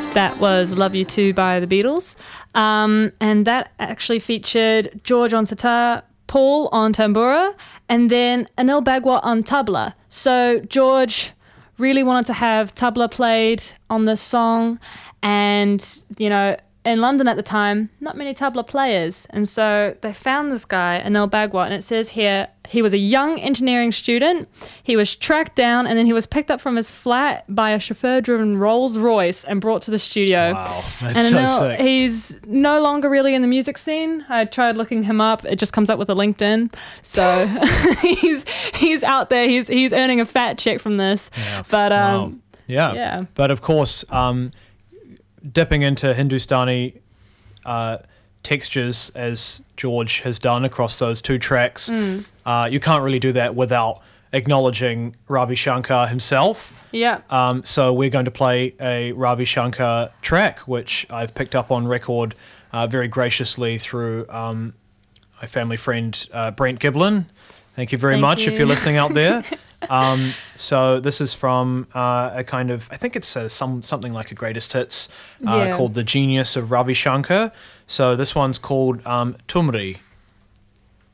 That was Love You Too by the Beatles. And that actually featured George on sitar, Paul on tambura, and then Anil Bagwa on tabla. So George really wanted to have tabla played on this song, and, you know, in London at the time, not many tabla players. And so they found this guy, Anil Bagwa, and it says here he was a young engineering student. He was tracked down, and then he was picked up from his flat by a chauffeur-driven Rolls Royce and brought to the studio. Wow, that's and so Anil, sick. he's no longer really in the music scene. I tried looking him up. It just comes up with a LinkedIn. So he's out there. He's earning a fat check from this. Yeah. But Wow. yeah. But of course, dipping into Hindustani textures as George has done across those two tracks, you can't really do that without acknowledging Ravi Shankar himself. Yeah. So we're going to play a Ravi Shankar track, which I've picked up on record very graciously through my family friend Brent Giblin. Thank you very Thank much you. if you're listening out there. So this is from a kind of, I think it's something like a greatest hits Yeah. called The Genius of Ravi Shankar. So this one's called Tumri.